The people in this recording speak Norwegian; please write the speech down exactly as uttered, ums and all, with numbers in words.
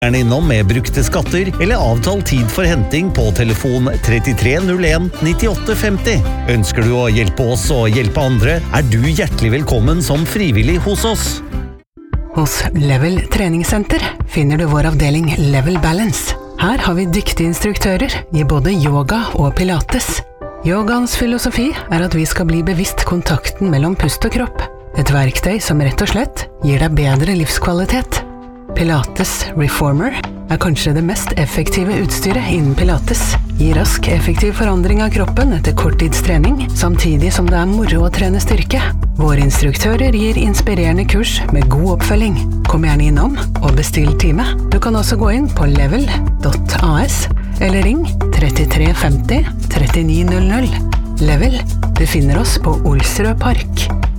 Gjerne innom med brukte skatter eller avtal tid for henting på telefon trettitre null en nittiåtte femti. Ønsker du å hjelpe oss og hjelpe andre, er du hjertelig velkommen som frivillig hos oss. Hos Level treningssenter finner du vår avdeling Level Balance. Her har vi dyktige instruktører i både yoga og pilates. Yogaens filosofi er at vi skal bli bevisst kontakten mellom pust og kropp. Et verktøy som rett og slett gir deg bedre livskvalitet. Pilates Reformer er kanskje det mest effektive utstyret innen pilates. Gir rask, effektiv forandring av kroppen etter korttidstrening, samtidig som det er moro å trene styrke. Våre instruktører gir inspirerende kurs med god oppfølging. Kom gjerne innom og bestill time. Du kan også gå inn på level punktum a s eller ring trettitre femti trettini null null. Level, du finner oss på Olsrød Park.